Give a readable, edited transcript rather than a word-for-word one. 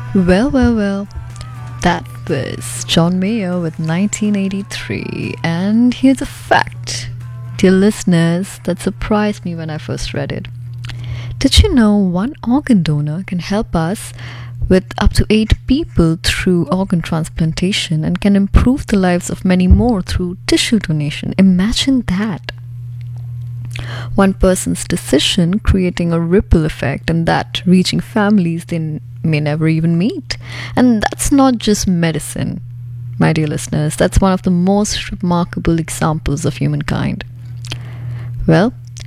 Well. That was John Mayer with 1983. And here's a fact, dear listeners, that surprised me when I first read it. Did you know one organ donor can help us with up to 8 people through organ transplantation and can improve the lives of many more through tissue donation? Imagine that. One person's decision creating a ripple effect, and that reaching families they may never even meet. And that's not just medicine, my dear listeners. That's one of the most remarkable examples of humankind. Well,